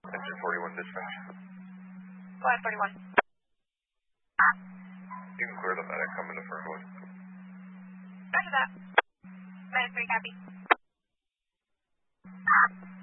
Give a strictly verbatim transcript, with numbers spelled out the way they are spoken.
Engine forty-one dispatch. Go ahead, forty-one. You can clear the medic, come in the first one. Roger that. Medic three, copy.